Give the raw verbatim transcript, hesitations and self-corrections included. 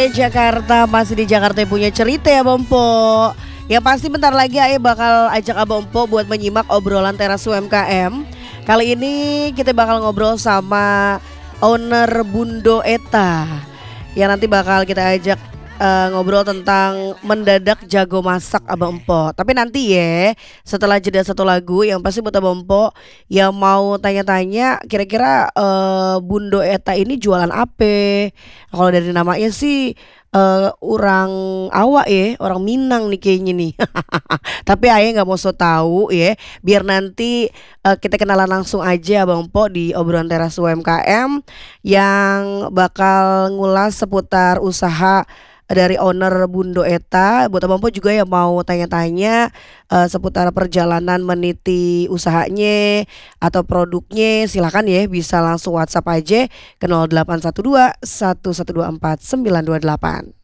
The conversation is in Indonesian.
Ae Jakarta, masih di Jakarta yang punya cerita ya Bompo. Ya pasti bentar lagi Ae bakal ajak Abang Empo buat menyimak obrolan teras U M K M. Kali ini kita bakal ngobrol sama owner Bundo Eta, yang nanti bakal kita ajak uh, ngobrol tentang mendadak jago masak Abang Empo. Tapi nanti ya setelah jeda satu lagu, yang pasti buat Abang Empo yang mau tanya-tanya kira-kira uh, Bundo Eta ini jualan apa. Kalau dari namanya sih uh, orang awak ya, orang Minang nih kayaknya nih. Tapi Ayah nggak mau so tahu ya, biar nanti uh, kita kenalan langsung aja Abang Empo di obrolan teras U M K M yang bakal ngulas seputar usaha dari owner Bundo Eta. Buat Abang Empo juga yang mau tanya-tanya uh, seputar perjalanan meniti usahanya atau produknya, silakan ya bisa langsung WhatsApp aja ke nol delapan satu dua satu satu dua empat sembilan dua delapan.